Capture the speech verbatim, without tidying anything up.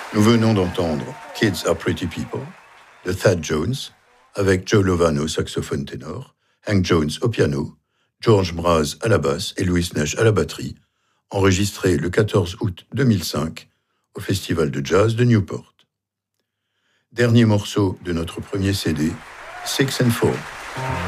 Nous venons d'entendre Kids Are Pretty People de Thad Jones, avec Joe Lovano au saxophone ténor, Hank Jones au piano, George Mraz à la basse et Louis Nash à la batterie, enregistré le quatorze août deux mille cinq au Festival de Jazz de Newport. Dernier morceau de notre premier C D, Six and Four.